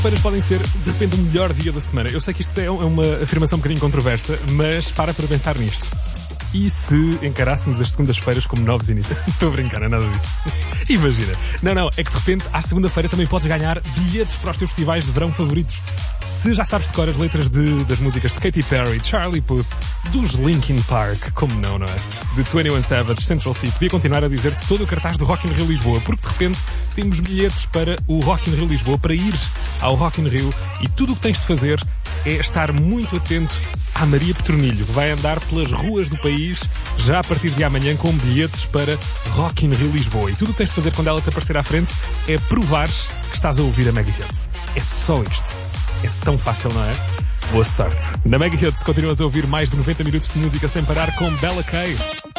Segundas-feiras podem ser, de repente, o melhor dia da semana. Eu sei que isto é uma afirmação um bocadinho controversa, mas para pensar nisto. E se encarássemos as segundas-feiras como novos inícios? Estou a brincar, não é nada disso. Imagina. Não, é que de repente, à segunda-feira também podes ganhar bilhetes para os teus festivais de verão favoritos. Se já sabes de cor as letras das músicas de Katy Perry, Charlie Puth, dos Linkin Park, como não é? De 21 Savage, Central C, podia continuar a dizer-te todo o cartaz do Rock in Rio Lisboa, porque de repente temos bilhetes para o Rock in Rio Lisboa, para ires ao Rock in Rio, e tudo o que tens de fazer é estar muito atento à Maria Petronilho, que vai andar pelas ruas do país já a partir de amanhã com bilhetes para Rock in Rio Lisboa. E tudo o que tens de fazer quando ela te aparecer à frente é provares que estás a ouvir a Mega Hits. É só isto. É tão fácil, não é? Boa sorte. Na Mega Hits continuas a ouvir mais de 90 minutos de música sem parar com Bella K.